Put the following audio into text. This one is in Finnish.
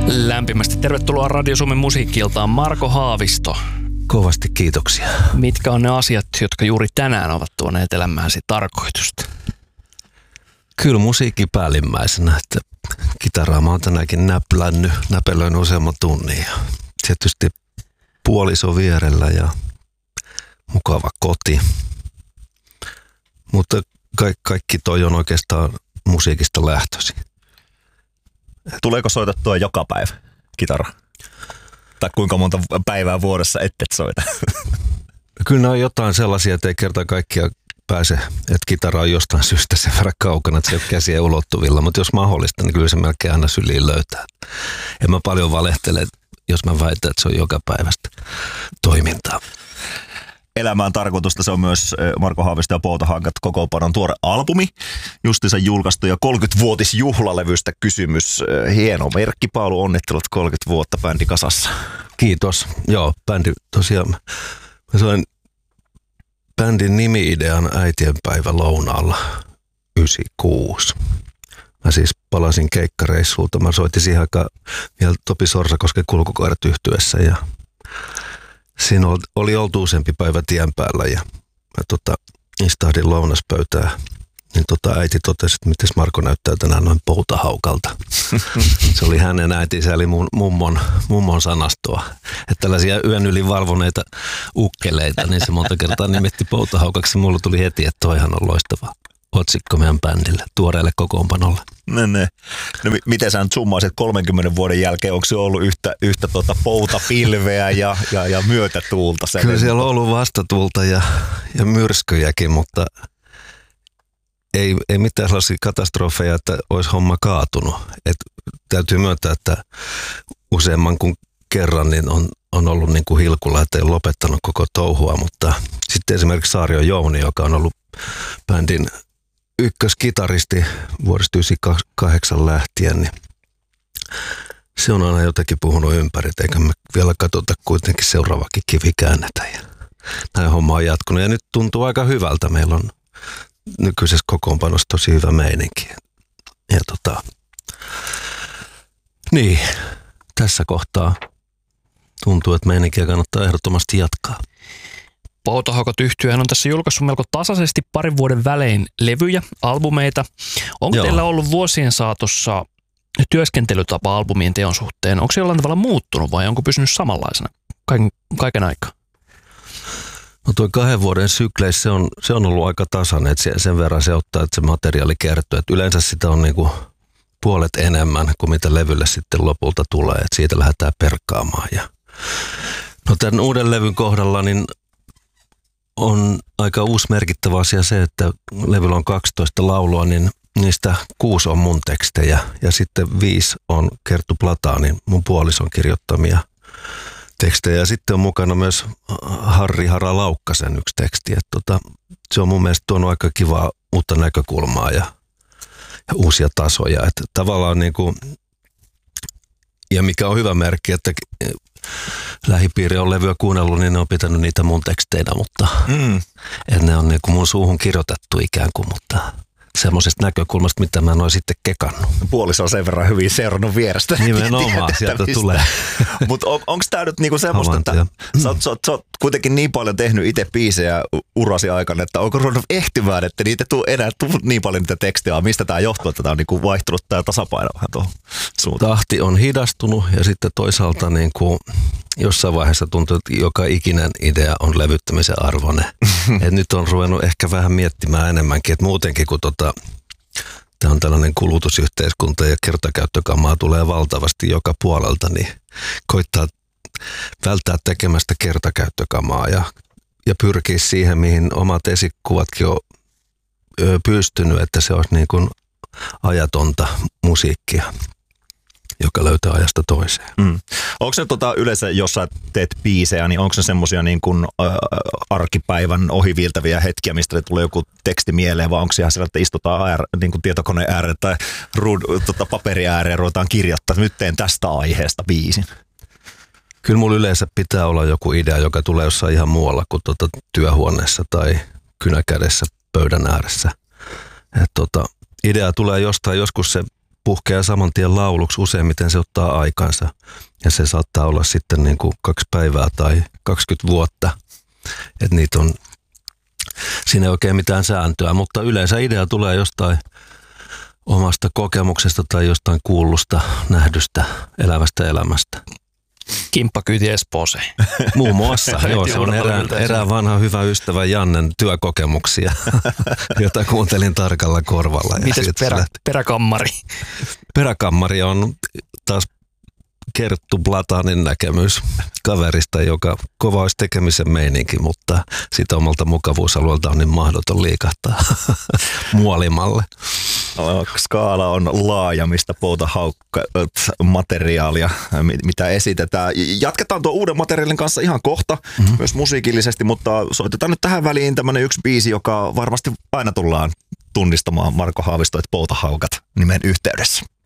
Lämpimästi tervetuloa Radio Suomen musiikki-iltaan, Marko Haavisto. Kovasti kiitoksia. Mitkä on ne asiat, jotka juuri tänään ovat tuoneet elämääsi tarkoitusta? Kyllä musiikki päällimmäisenä, että kitaraa mä oon tänäänkin näpelöin useamman tunnin. Ja tietysti puoliso vierellä ja mukava koti. Mutta kaikki toi on oikeastaan musiikista lähtöisin. Tuleeko soitettua joka päivä kitara? Tai kuinka monta päivää vuodessa et soita? Kyllä ne on jotain sellaisia, että ei kerta kaikkiaan pääse, että kitara on jostain syystä sen verran kaukana, että se ei ole käsien ulottuvilla. Mutta jos mahdollista, niin kyllä se melkein aina syliin löytää. En mä paljon valehtele, jos mä väitän, että se on joka päivästä toimintaa. Elämään tarkoitusta se on myös Marko Haavisto ja Poutahankat kokoonpanon tuore albumi. Justiinsa julkaistu ja 30-vuotisjuhlalevystä kysymys. Hieno merkkipaalu, onnittelut 30 vuotta bändi kasassa. Kiitos. Joo, bändi tosiaan. Mä sain bändin nimi-idean äitienpäivä lounaalla 96. Mä siis palasin keikkareissulta. Mä soitin siihen aikaan vielä Topi Sorsakosken Kulkukoirat yhtyessä ja siinä oli oltu useampi päivä tien päällä ja mä istahdin lounaspöytään. Niin äiti totesi, että mites Marko näyttää tänään noin poutahaukalta. Se oli hänen äitinsä, eli mummon sanastoa. Että tällaisia yön yli valvoneita ukkeleita, niin se monta kertaa nimitti poutahaukaksi. Mulla tuli heti, että toihan on loistava otsikko meidän bändille, tuoreelle kokoonpanolle. No miten sä nyt summaisit 30 vuoden jälkeen, onko se ollut yhtä poutapilveä ja myötätuulta? Kyllä siellä on ollut vastatuulta ja myrskyjäkin, mutta ei mitään sellaisia katastrofeja, että olisi homma kaatunut. Et täytyy myöntää, että useamman kuin kerran niin on ollut niin kuin hilkulla, että ei ole lopettanut koko touhua, mutta sitten esimerkiksi Saario Jouni, joka on ollut bändin ykköskitaristi vuodesta 1998 lähtien, niin se on aina jotenkin puhunut ympäri, eikä me vielä katsota kuitenkin seuraavakin kivi käännetä. Ja näin homma on jatkunut ja nyt tuntuu aika hyvältä. Meillä on nykyisessä kokoonpanossa tosi hyvä meininki. Ja niin, tässä kohtaa tuntuu, että meininkiä kannattaa ehdottomasti jatkaa. Poutahaukat yhtyehän on tässä julkaissut melko tasaisesti parin vuoden välein levyjä, albumeita. Onko teillä ollut vuosien saatossa työskentelytapa albumien teon suhteen? Onko se jollain tavalla muuttunut vai onko pysynyt samanlaisena kaiken aikaa? No tuo 2 vuoden sykleissä se on ollut aika tasainen, että sen verran se ottaa, että se materiaali kertyy. Että yleensä sitä on niinku puolet enemmän kuin mitä levylle sitten lopulta tulee, että siitä lähdetään perkaamaan. No tämän uuden levyn kohdalla niin on aika uusi merkittävä asia se, että levyllä on 12 laulua, niin niistä 6 on mun tekstejä ja sitten 5 on Kerttu Plataanin, mun puolison kirjoittamia tekstejä. Ja sitten on mukana myös Harri Hara Laukkasen yksi teksti. Että se on mun mielestä tuonut aika kivaa uutta näkökulmaa ja uusia tasoja. Että tavallaan niin kuin, ja mikä on hyvä merkki, että lähipiiri on levyä kuunnellut, niin ne on pitänyt niitä mun teksteinä, mutta ne on niin kuin mun suuhun kirjoitettu ikään kuin, mutta semmoisesta näkökulmasta, mitä mä en ole sitten kekannut. Puoliso on sen verran hyvin seurannut vierestä. Nimenomaan, sieltä tulee. Mutta onko tämä nyt niinku semmoista, että sä oot kuitenkin niin paljon tehnyt itse biisejä urasi aikana, että onko ruvennut ehtimään, että niitä enää niin paljon niitä tekstejä, mistä tämä johtuu, että tämä on niinku vaihtunut tämä tasapaino vähän tuohon suuntaan? Tahti on hidastunut ja sitten toisaalta niin kuin jossain vaiheessa tuntuu, että joka ikinen idea on levyttämisen arvoinen. Et nyt on ruvennut ehkä vähän miettimään enemmänkin, että muutenkin kun tämä on tällainen kulutusyhteiskunta ja kertakäyttökamaa tulee valtavasti joka puolelta, niin koittaa välttää tekemästä kertakäyttökamaa ja pyrkiä siihen, mihin omat esikuvatkin on pystynyt, että se olisi niin kuin ajatonta musiikkia, joka löytää ajasta toiseen. Onko se yleensä, jos sä teet biisejä, niin onko se semmoisia niin kuin arkipäivän ohiviiltäviä hetkiä, mistä tulee joku teksti mieleen, vai onko se ihan sillä, että istutaan niin kuin tietokoneen ääreen tai paperi ääreen ja ruvetaan kirjoittaa, että nyt teen tästä aiheesta biisin? Kyllä mulla yleensä pitää olla joku idea, joka tulee jossain ihan muualla kuin työhuoneessa tai kynäkädessä pöydän ääressä. Idea tulee jostain, joskus se puhkeaa saman tien lauluksi, useimmiten se ottaa aikansa. Ja se saattaa olla sitten niin kuin 2 päivää tai 20 vuotta. Että niitä on, siinä ei oikein mitään sääntöä, mutta yleensä idea tulee jostain omasta kokemuksesta tai jostain kuullusta, nähdystä, elävästä elämästä. Kimppakyyti Espooseen. Muun muassa, joo, se on erään vanha hyvä ystävä Jannen työkokemuksia, jota kuuntelin tarkalla korvalla. Mites peräkammari? Peräkammari on taas Kerttu Platanin näkemys kaverista, joka kova olisi tekemisen meininki, mutta sitä omalta mukavuusalueelta on niin mahdoton liikahtaa muolimalle. Skaala on laaja, mistä poutahaukka materiaalia, mitä esitetään. Jatketaan tuon uuden materiaalin kanssa ihan kohta, myös musiikillisesti, mutta soitetaan nyt tähän väliin tämmönen yksi biisi, joka varmasti aina tullaan tunnistamaan Marko Haavisto, että Poutahaukat nimen yhteydessä.